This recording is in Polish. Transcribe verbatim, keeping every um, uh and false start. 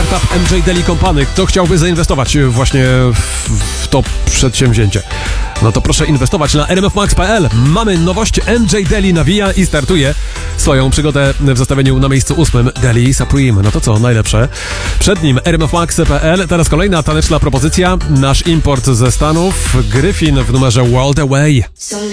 startup M J Daily Company. Kto chciałby zainwestować właśnie w, w to przedsięwzięcie? No to proszę inwestować na r m f max kropka p l. Mamy nowość. M J Daily nawija i startuje swoją przygodę w zestawieniu na miejscu ósmym Daily Supreme. No to co, najlepsze. Przed nim r m f max kropka p l. Teraz kolejna taneczna propozycja. Nasz import ze Stanów. Gryfin w numerze World Away.